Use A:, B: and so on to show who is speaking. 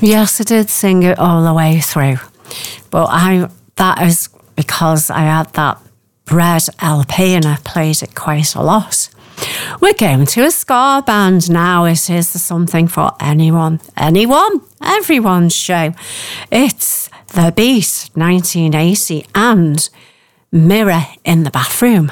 A: Yes, I did sing it all the way through. But that is because I had that red LP and I played it quite a lot. We're going to a ska band now. It is something for anyone, everyone's show. It's The Beat, 1980, and Mirror in the Bathroom.